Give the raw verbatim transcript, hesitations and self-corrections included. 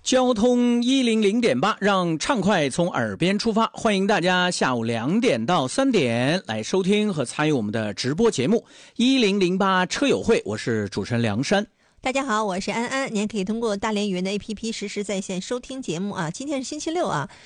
交通一零零点八，让畅快从耳边出发。欢迎大家下午两点到三点来收听和参与我们的直播节目一零零八车友会，我是主持人梁山。 大家好，我是安安。您可以通过大连云的 A P P 实时在线收听节目啊。今天是星期六啊，